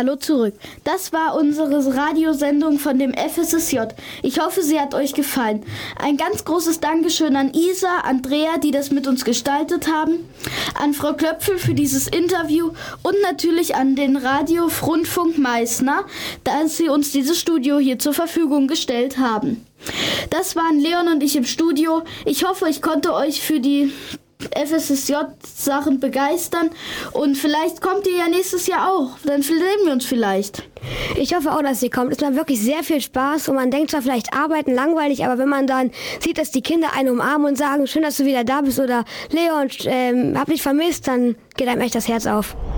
hallo zurück. Das war unsere Radiosendung von dem FSSJ. Ich hoffe, sie hat euch gefallen. Ein ganz großes Dankeschön an Isa, Andrea, die das mit uns gestaltet haben, an Frau Klöpfel für dieses Interview und natürlich an den Rundfunk Meißner, dass sie uns dieses Studio hier zur Verfügung gestellt haben. Das waren Leon und ich im Studio. Ich hoffe, ich konnte euch für die FSSJ-Sachen begeistern und vielleicht kommt ihr ja nächstes Jahr auch, dann sehen wir uns vielleicht. Ich hoffe auch, dass ihr kommt. Es macht wirklich sehr viel Spaß und man denkt zwar vielleicht arbeiten langweilig, aber wenn man dann sieht, dass die Kinder einen umarmen und sagen, schön, dass du wieder da bist oder Leon, hab dich vermisst, dann geht einem echt das Herz auf.